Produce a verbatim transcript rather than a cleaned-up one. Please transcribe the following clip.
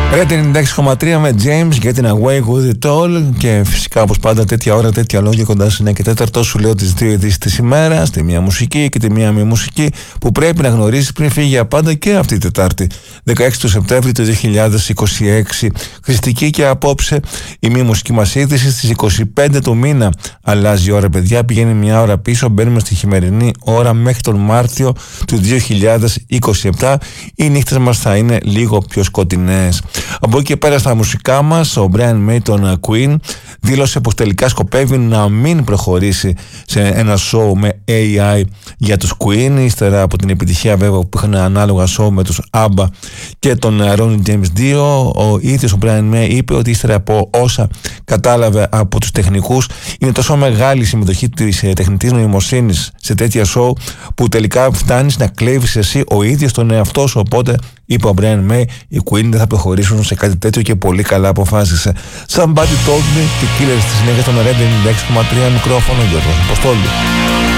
Red ενενήντα έξι κόμμα τρία με James, Getting Away with It All. Και φυσικά, όπως πάντα, τέτοια ώρα, τέτοια λόγια κοντά στις εννιά και τέσσερα σου λέω τις δύο ειδήσεις της ημέρας, τη μία μουσική και τη μία μη μουσική, που πρέπει να γνωρίσεις πριν φύγει για πάντα και αυτή η Τετάρτη, δεκαέξι του Σεπτέμβρη του δύο χιλιάδες είκοσι έξι. Χρηστική και απόψε η μη μουσική μας είδηση. Στις είκοσι πέντε του μήνα αλλάζει η ώρα, παιδιά, πηγαίνει μια ώρα πίσω. Μπαίνουμε στη χειμερινή ώρα μέχρι τον Μάρτιο του δύο χιλιάδες είκοσι επτά. Οι νύχτες μας θα είναι λίγο πιο σκοτεινές. Από εκεί και πέρα στα μουσικά μας, ο Brian May των Queen δήλωσε πως τελικά σκοπεύει να μην προχωρήσει σε ένα show με έι άι για τους Queen, ύστερα από την επιτυχία βέβαια που είχαν ανάλογα show με τους ABBA και τον Ronnie James δύο. Ο ίδιος ο Brian May είπε ότι ύστερα από όσα κατάλαβε από τους τεχνικούς, είναι τόσο μεγάλη η συμμετοχή της τεχνητής νοημοσύνης σε τέτοια show που τελικά φτάνεις να κλέβεις εσύ ο ίδιος τον εαυτό σου. Οπότε, είπε ο Brian May, οι Queen δεν θα προχωρήσουν σε κάτι τέτοιο και πολύ καλά αποφάσισε. Somebody Told Me και Killers στη συνέχεια στον Red ενενήντα έξι κόμμα τρία, μικρόφωνο Γιώργος Αποστόλου.